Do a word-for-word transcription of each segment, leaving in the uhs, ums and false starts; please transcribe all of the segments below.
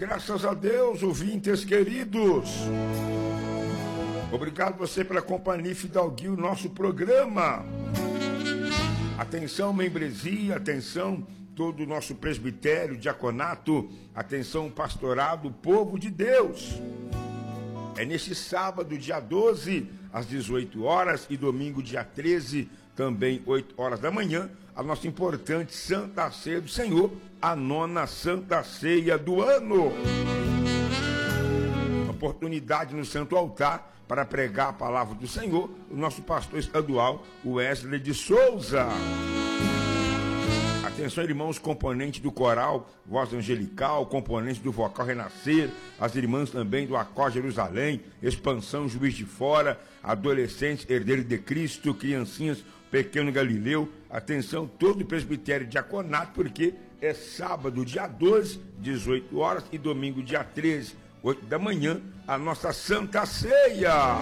Graças a Deus, ouvintes queridos. Obrigado você pela companhia e fidalguia o nosso programa. Atenção, membresia, atenção, todo o nosso presbitério, diaconato, atenção, pastorado, povo de Deus. É neste sábado, dia doze, às dezoito horas, e domingo, dia treze, também oito horas da manhã, a nossa importante Santa Ceia do Senhor, a nona Santa Ceia do ano. Oportunidade no Santo Altar para pregar a palavra do Senhor, o nosso pastor estadual, Wesley de Souza. Atenção, irmãos, componentes do coral Voz Angelical, componentes do Vocal Renascer, as irmãs também do Acó Jerusalém, Expansão Juiz de Fora, adolescentes Herdeiros de Cristo, criancinhas Pequeno Galileu. Atenção, todo o presbitério diaconato, porque é sábado, dia doze, dezoito horas, e domingo, dia treze, oito da manhã, a nossa Santa Ceia.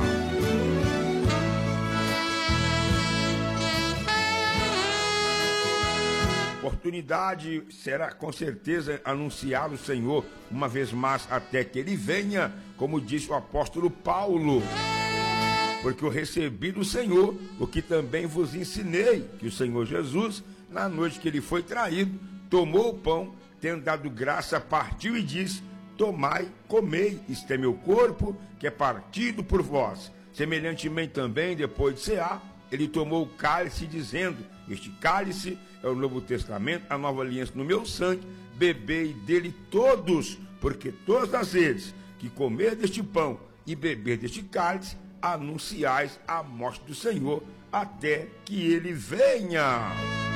Oportunidade será com certeza anunciar o Senhor uma vez mais até que ele venha, como disse o apóstolo Paulo. Porque eu recebi do Senhor o que também vos ensinei, que o Senhor Jesus, na noite que ele foi traído, tomou o pão, tendo dado graça, partiu e disse: tomai, comei, isto é meu corpo, que é partido por vós. Semelhantemente também, depois de cear, ele tomou o cálice, dizendo: este cálice é o Novo Testamento, a nova aliança no meu sangue, bebei dele todos, porque todas as vezes que comer deste pão e beber deste cálice, anunciais a morte do Senhor, até que ele venha.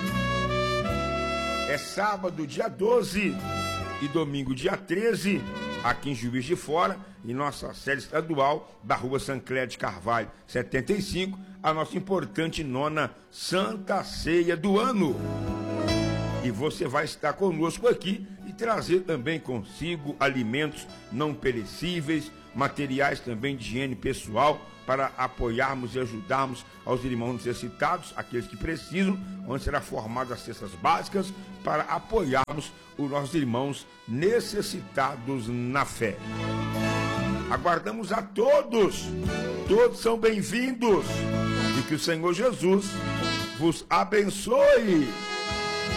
É sábado, dia doze, e domingo, dia treze, aqui em Juiz de Fora, em nossa sede estadual da rua Sancler de Carvalho, setenta e cinco, a nossa importante nona Santa Ceia do ano. E você vai estar conosco aqui e trazer também consigo alimentos não perecíveis, materiais também de higiene pessoal, para apoiarmos e ajudarmos aos irmãos necessitados, aqueles que precisam, onde será formadas as cestas básicas, para apoiarmos os nossos irmãos necessitados na fé. Aguardamos a todos, todos são bem-vindos, e que o Senhor Jesus vos abençoe.